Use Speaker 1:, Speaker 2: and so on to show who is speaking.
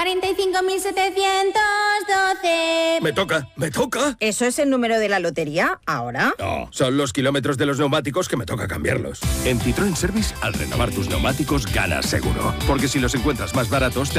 Speaker 1: 45.712.
Speaker 2: Me toca.
Speaker 3: ¿Eso es el número de la lotería ahora?
Speaker 2: No, son los kilómetros de los neumáticos que me toca cambiarlos.
Speaker 4: En Citroën Service, al renovar tus neumáticos, ganas seguro. Porque si los encuentras más baratos, te